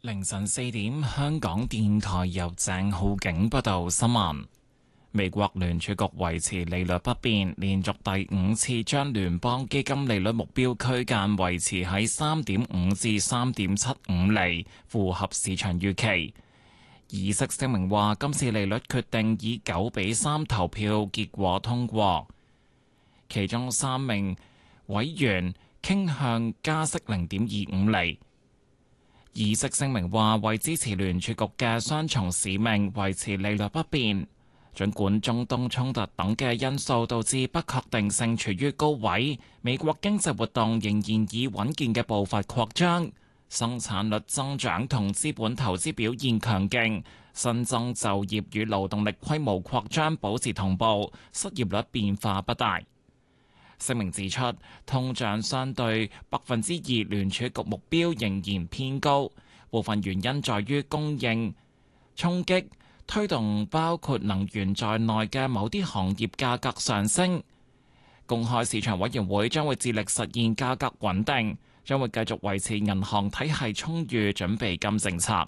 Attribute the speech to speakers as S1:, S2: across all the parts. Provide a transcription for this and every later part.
S1: 凌晨4點，香港電台由鄭浩景報道新聞。美國聯儲局維持利率不變，連續第5次將聯邦基金利率目標區間維持喺3.5至3.75厘，符合市場預期。議息聲明話，今次利率決定以9-3投票結果通過，其中3名委員傾向加息0.25厘。議息聲明話，為支持聯儲局嘅雙重使命，維持利率不變。儘管中東衝突等嘅因素導致不確定性處於高位，美國經濟活動仍然以穩健嘅步伐擴張，生產率增長同資本投資表現強勁，新增就業與勞動力規模擴張保持同步，失業率變化不大。聲明指出，通脹相對2%聯儲局目標仍然偏高，部分原因在於供應衝擊推動包括能源在內嘅某啲行業價格上升。公開市場委員會將會致力實現價格穩定，將會繼續維持銀行體系充裕準備金政策。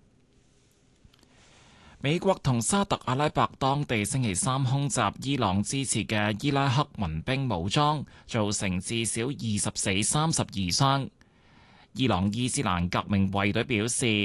S1: 美國同沙特阿拉伯當地星期三空襲伊朗支持嘅伊拉克民兵武裝，造成至少20死、32傷。伊朗伊斯蘭革命衛隊表示，